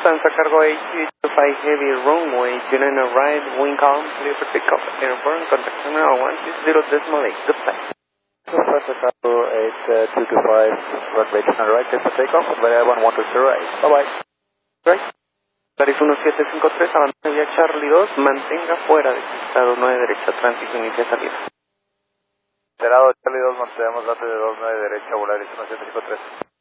Lufthansa Cargo H225 Heavy Runway 29 right, wind calm, clear for takeoff, airborne, contact terminal 160.8, goodbye. Lufthansa Cargo H225, runway 29 right, clear for takeoff, runway 120.8, bye-bye. Right. Paris 1753, avance vía Charlie 2, mantenga fuera de estado 9 derecha, tránsito inicia salida. Cerrado Charlie 2, mantenemos datos de 29 derecha, volar 1753.